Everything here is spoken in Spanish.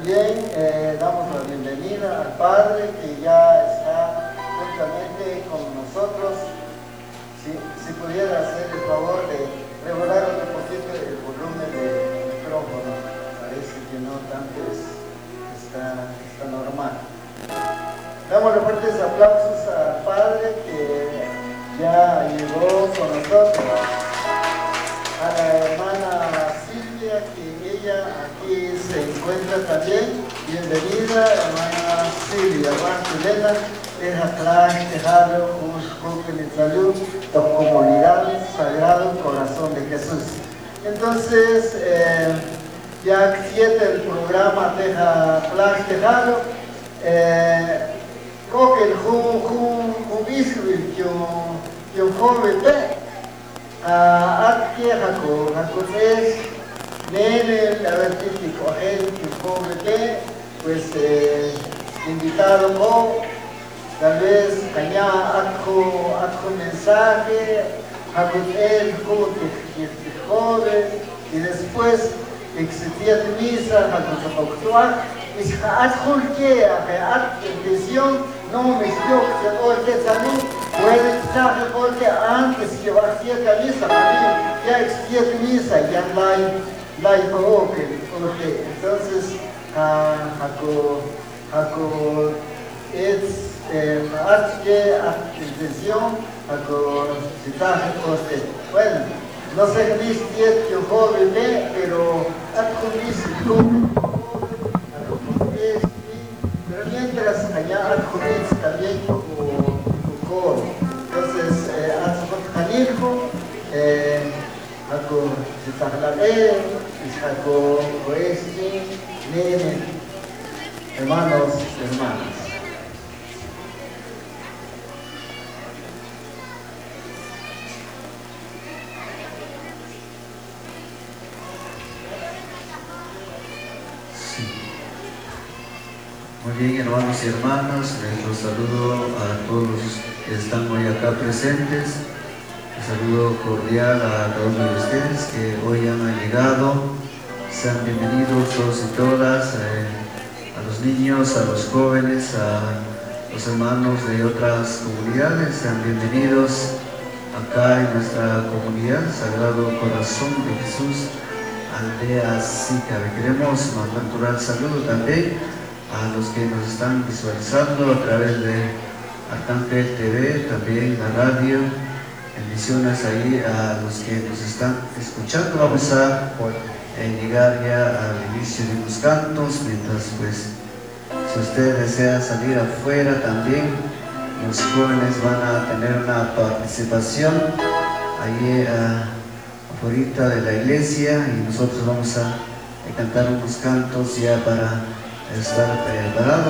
Bien, damos la bienvenida al Padre que ya está juntamente con nosotros. Si pudiera hacer el favor de regular un poquito el volumen del micrófono, parece que no tanto está normal. Damos los fuertes aplausos al Padre que ya llegó con nosotros. A la hermana Silvia, que ella aquí se encuentra también. Bienvenida, hermana Silvia, hermana Chilena, Tejado, Salud, la comunidad Sagrado Corazón de Jesús. Entonces, ya 7 el programa Tejado, creo que el jubicio que un joven aquí es nene la artístico que pues invitado tal vez caña un mensaje joven y después existía misa mis intención no me dio que salud puede estar porque antes que va a cierta misa ya existía misa ya la entonces es intención bueno no sé que joven pero pero mientras allá también coro. Entonces, hermanos y hermanas. Muy bien, hermanos y hermanas, los saludo a todos los que están hoy acá presentes. Un saludo cordial a cada uno de ustedes que hoy han llegado. Sean bienvenidos todos y todas, a los niños, a los jóvenes, a los hermanos de otras comunidades. Sean bienvenidos acá en nuestra comunidad, Sagrado Corazón de Jesús, Aldea Sícabe. Queremos mandar un cordial saludo también a los que nos están visualizando a través de Arcángel TV, también la radio. Bendiciones ahí a los que nos están escuchando. Vamos a llegar ya al inicio de los cantos, mientras pues si usted desea salir afuera también, los jóvenes van a tener una participación ahí afuera de la iglesia y nosotros vamos a cantar unos cantos ya para estar preparados.